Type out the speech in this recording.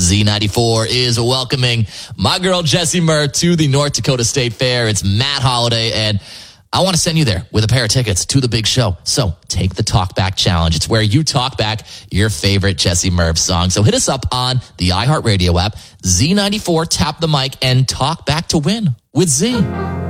Z94 is welcoming my girl Jessie Murr to the North Dakota State Fair. It's Matt Holiday, and I want to send you there with a pair of tickets to the big show. So take the Talk Back Challenge. It's where you talk back your favorite Jessie Murr song. So hit us up on the iHeartRadio app, Z94, tap the mic, and talk back to win with Z.